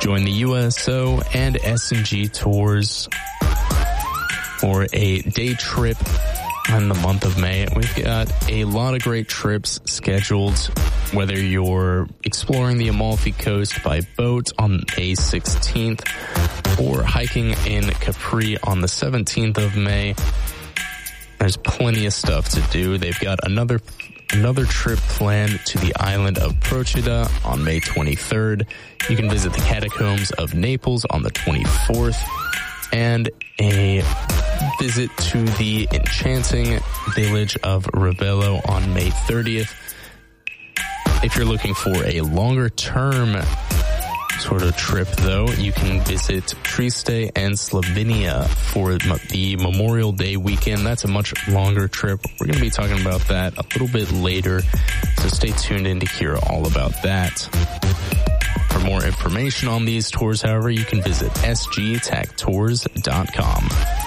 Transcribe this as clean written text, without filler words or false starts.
Join the USO and S&G tours for a day trip in the month of May. We've got a lot of great trips scheduled, whether you're exploring the Amalfi Coast by boat on May 16th or hiking in Capri on the 17th of May. There's plenty of stuff to do. They've got another trip planned to the island of Procida on May 23rd. You can visit the catacombs of Naples on the 24th and a visit to the enchanting village of Ravello on May 30th. If you're looking for a longer term sort of trip, though, you can visit Trieste and Slovenia for the Memorial Day weekend. That's a much longer trip. We're going to be talking about that a little bit later, so stay tuned in to hear all about that. For more information on these tours, however, you can visit sgtechtours.com.